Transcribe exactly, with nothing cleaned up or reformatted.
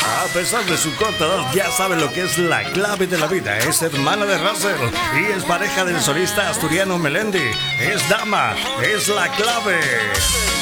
A pesar de su corta edad, ya sabe lo que es la clave de la vida. Es hermana de Russell y es pareja del solista asturiano Melendi. Es dama, es la clave.